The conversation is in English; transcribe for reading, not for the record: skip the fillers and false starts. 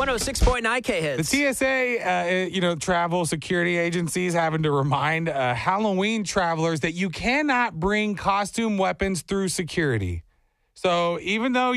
106.9 K-Hits. The TSA, travel security agencies having to remind Halloween travelers that you cannot bring costume weapons through security. So even though